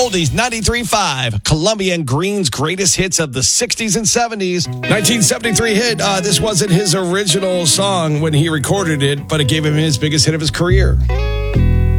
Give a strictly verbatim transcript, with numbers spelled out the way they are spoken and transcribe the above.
Oldies ninety-three point five, Columbia and Green's greatest hits of the sixties and seventies. nineteen seventy-three hit. Uh, this wasn't his original song when he recorded it, but it gave him his biggest hit of his career.